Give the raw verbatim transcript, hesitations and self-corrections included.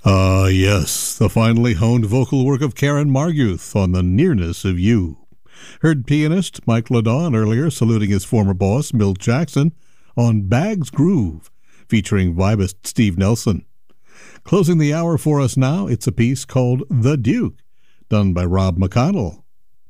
Ah, yes, the finely honed vocal work of Karen Marguth on The Nearness of You. Heard pianist Mike LaDon earlier saluting his former boss, Milt Jackson, on Bag's Groove, featuring vibist Steve Nelson. Closing the hour for us now, it's a piece called The Duke, done by Rob McConnell.